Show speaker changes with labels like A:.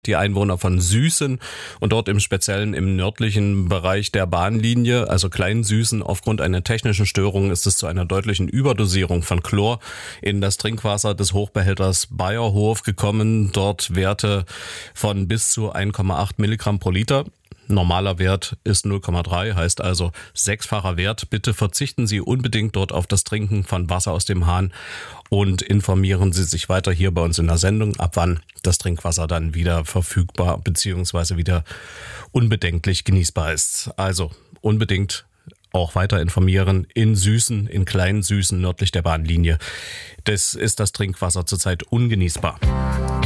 A: Die Einwohner von Süßen und dort im Speziellen im nördlichen Bereich der Bahnlinie, also Klein-Süßen, aufgrund einer technischen Störung ist es zu einer deutlichen Überdosierung von Chlor in das Trinkwasser des Hochbehälters Bayerhof gekommen. Dort Werte von bis zu 1,8 Milligramm pro Liter. Normaler Wert ist 0,3, heißt also 6-facher Wert. Bitte verzichten Sie unbedingt dort auf das Trinken von Wasser aus dem Hahn und informieren Sie sich weiter hier bei uns in der Sendung, ab wann das Trinkwasser dann wieder verfügbar bzw. wieder unbedenklich genießbar ist. Also unbedingt auch weiter informieren in Süßen, in Klein-Süßen nördlich der Bahnlinie. Das ist das Trinkwasser zurzeit ungenießbar.